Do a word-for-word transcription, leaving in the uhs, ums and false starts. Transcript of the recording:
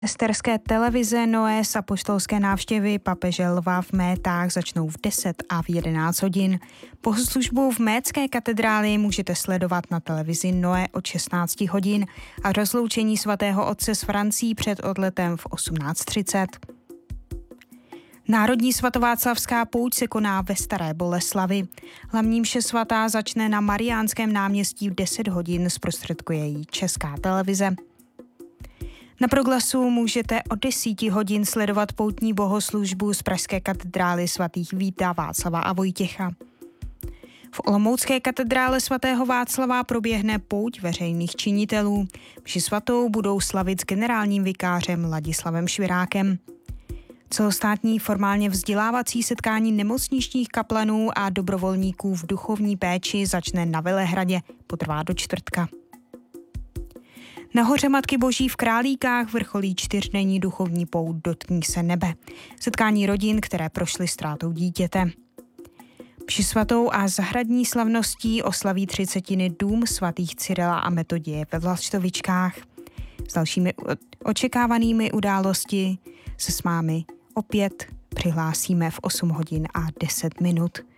Sesterské televize Noé z apoštolské návštěvy papeže Lva v Métách začnou v deset a v jedenáct hodin. Bohoslužbu v Métské katedráli můžete sledovat na televizi Noé od šestnáct hodin a rozloučení svatého otce s Francií před odletem v osmnáct třicet. Národní svatováclavská pouť se koná ve Staré Boleslavi. Hlavní mše svatá začne na Mariánském náměstí v deset hodin, zprostředkuje ji Česká televize. Na Proglasu můžete od deseti hodin sledovat poutní bohoslužbu z pražské katedrály svatých Víta, Václava a Vojtěcha. V olomoucké katedrále svatého Václava proběhne pouť veřejných činitelů. Mši svatou budou slavit s generálním vikářem Ladislavem Švirákem. Celostátní formálně vzdělávací setkání nemocničních kaplanů a dobrovolníků v duchovní péči začne na Velehradě, potrvá do čtvrtka. Na hoře Matky Boží v Králíkách vrcholí čtyřdenní duchovní pout Dotkni se nebe. Setkání rodin, které prošly ztrátou dítěte. Mši svatou a zahradní slavností oslaví třicetiny dům svatých Cyrila a Metodie ve Vlaštovičkách. S dalšími očekávanými události se s vámi opět přihlásíme v osm hodin a deset minut.